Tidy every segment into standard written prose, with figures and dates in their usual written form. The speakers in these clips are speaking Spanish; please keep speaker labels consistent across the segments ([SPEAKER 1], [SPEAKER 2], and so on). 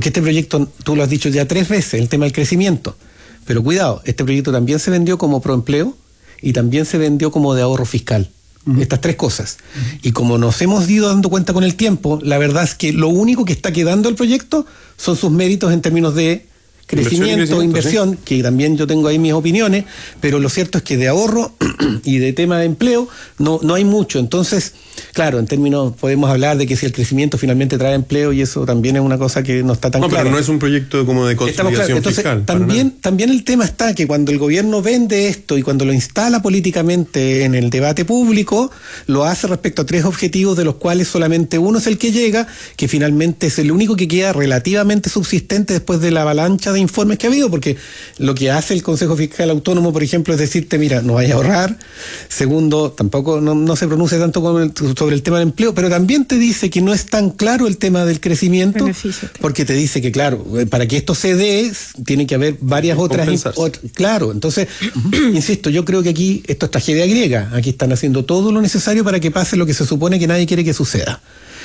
[SPEAKER 1] Porque este proyecto, tú lo has dicho ya 3 veces, el tema del crecimiento. Pero cuidado, este proyecto también se vendió como proempleo y también se vendió como de ahorro fiscal. Estas 3 cosas. Y como nos hemos ido dando cuenta con el tiempo, la verdad es que lo único que está quedando el proyecto son sus méritos en términos de crecimiento, inversión, ¿sí? Que también yo tengo ahí mis opiniones, pero lo cierto es que de ahorro y de tema de empleo no hay mucho. Entonces, claro, en términos podemos hablar de que si el crecimiento finalmente trae empleo, y eso también es una cosa que no está tan clara.
[SPEAKER 2] Pero no es un proyecto como de consolidación fiscal.
[SPEAKER 1] También el tema está que cuando el gobierno vende esto y cuando lo instala políticamente en el debate público, lo hace respecto a 3 objetivos, de los cuales solamente uno es el que llega, que finalmente es el único que queda relativamente subsistente después de la avalancha de informes que ha habido, porque lo que hace el Consejo Fiscal Autónomo, por ejemplo, es decirte, mira, no vayas a ahorrar. Segundo, tampoco no se pronuncia tanto sobre el tema del empleo, pero también te dice que no es tan claro el tema del crecimiento, beneficio, porque te dice que, claro, para que esto se dé, tiene que haber varias otras. Claro, entonces, insisto, yo creo que aquí esto es tragedia griega. Aquí están haciendo todo lo necesario para que pase lo que se supone que nadie quiere que suceda.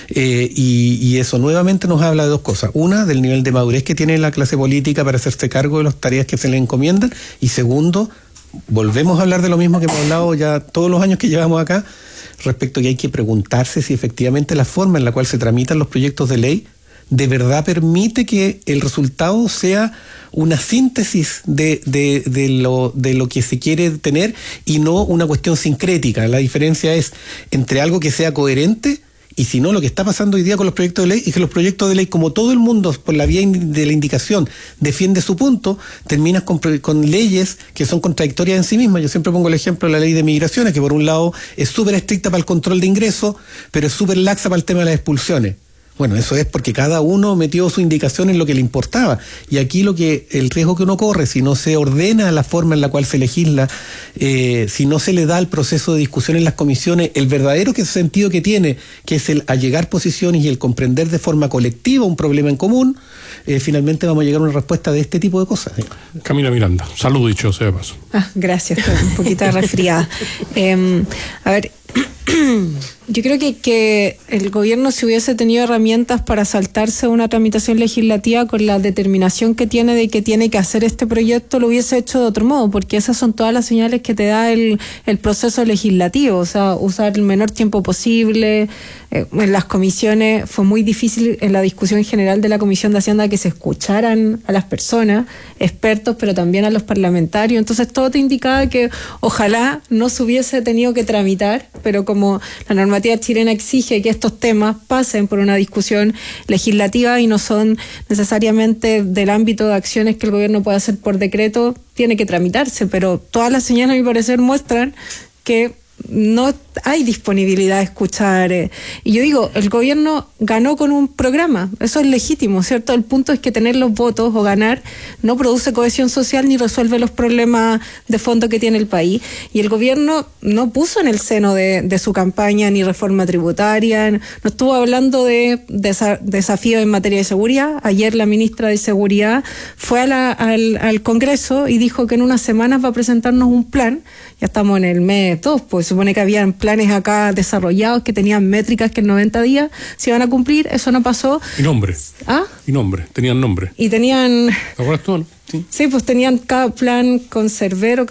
[SPEAKER 1] Y eso nuevamente nos habla de 2 cosas. Una, del nivel de madurez que tiene la clase política para hacerse cargo de las tareas que se le encomiendan. Y segundo, volvemos a hablar de lo mismo que hemos hablado ya todos los años que llevamos acá, respecto a que hay que preguntarse si efectivamente la forma en la cual se tramitan los proyectos de ley de verdad permite que el resultado sea una síntesis de lo que se quiere tener y no una cuestión sincrética. La diferencia es entre algo que sea coherente y si no, lo que está pasando hoy día con los proyectos de ley es que los proyectos de ley, como todo el mundo por la vía de la indicación defiende su punto, terminas con leyes que son contradictorias en sí mismas. Yo siempre pongo el ejemplo de la ley de migraciones, que por un lado es súper estricta para el control de ingresos, pero es súper laxa para el tema de las expulsiones. Bueno, eso es porque cada uno metió su indicación en lo que le importaba. Y aquí el riesgo que uno corre, si no se ordena la forma en la cual se legisla, si no se le da al proceso de discusión en las comisiones el verdadero sentido que tiene, que es el allegar posiciones y el comprender de forma colectiva un problema en común, finalmente vamos a llegar a una respuesta de este tipo de cosas.
[SPEAKER 3] Camila Miranda, salud dicho sea de paso.
[SPEAKER 4] Gracias, estoy un poquito resfriada. A ver, yo creo que el gobierno, si hubiese tenido herramientas para saltarse una tramitación legislativa con la determinación que tiene de que tiene que hacer este proyecto, lo hubiese hecho de otro modo, porque esas son todas las señales que te da el proceso legislativo. O sea, usar el menor tiempo posible. En las comisiones fue muy difícil en la discusión general de la Comisión de Hacienda que se escucharan a las personas, expertos, pero también a los parlamentarios. Entonces todo te indicaba que ojalá no se hubiese tenido que tramitar, pero como la normativa chilena exige que estos temas pasen por una discusión legislativa y no son necesariamente del ámbito de acciones que el gobierno puede hacer por decreto, tiene que tramitarse, pero todas las señales, a mi parecer, muestran que no hay disponibilidad de escuchar. Y yo digo, el gobierno ganó con un programa, eso es legítimo, ¿cierto? El punto es que tener los votos o ganar no produce cohesión social ni resuelve los problemas de fondo que tiene el país. Y el gobierno no puso en el seno de su campaña ni reforma tributaria, no estuvo hablando de desafíos en materia de seguridad. Ayer la ministra de Seguridad fue al Congreso y dijo que en unas semanas va a presentarnos un plan. Ya estamos en el mes 2, pues supone que habían planes acá desarrollados que tenían métricas que en 90 días se iban a cumplir. Eso no pasó.
[SPEAKER 3] Y nombre.
[SPEAKER 4] ¿Ah?
[SPEAKER 3] Y nombre. Tenían nombre.
[SPEAKER 4] Y tenían...
[SPEAKER 3] ¿Te acuerdas tú, no?
[SPEAKER 4] Sí, pues tenían cada plan cancerbero,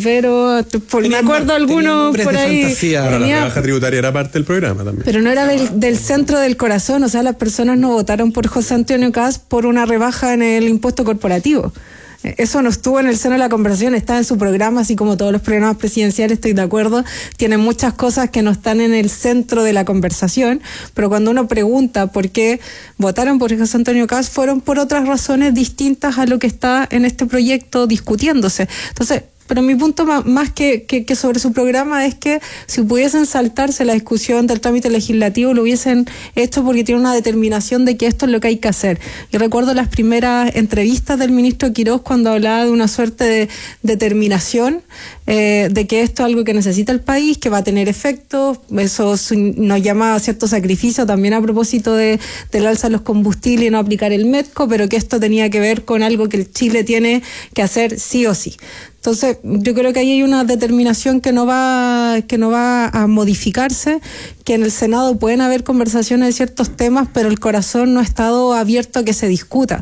[SPEAKER 4] me acuerdo algunos por ahí.
[SPEAKER 2] Ahora la rebaja tributaria era parte del programa también.
[SPEAKER 4] Pero no era del centro del corazón, o sea, las personas no votaron por José Antonio Kast por una rebaja en el impuesto corporativo. Eso no estuvo en el seno de la conversación, está en su programa, así como todos los programas presidenciales, estoy de acuerdo, tienen muchas cosas que no están en el centro de la conversación, pero cuando uno pregunta por qué votaron por José Antonio Kast, fueron por otras razones distintas a lo que está en este proyecto discutiéndose. Entonces, pero mi punto más que sobre su programa es que si pudiesen saltarse la discusión del trámite legislativo, lo hubiesen hecho porque tiene una determinación de que esto es lo que hay que hacer. Yo recuerdo las primeras entrevistas del ministro Quirós cuando hablaba de una suerte de determinación de que esto es algo que necesita el país, que va a tener efectos. Eso nos llama a cierto sacrificio también a propósito del alza de los combustibles y no aplicar el MEDCO, pero que esto tenía que ver con algo que el Chile tiene que hacer sí o sí. Entonces, yo creo que ahí hay una determinación que no va a modificarse, que en el Senado pueden haber conversaciones de ciertos temas, pero el corazón no ha estado abierto a que se discuta.